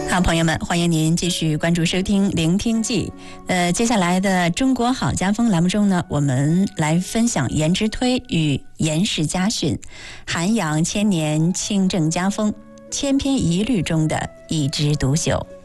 好，朋友们，欢迎您继续关注收听聆听记。接下来的中国好家风栏目中呢，我们来分享颜之推与颜氏家训，涵养千年清正家风，千篇一律中的一枝独秀。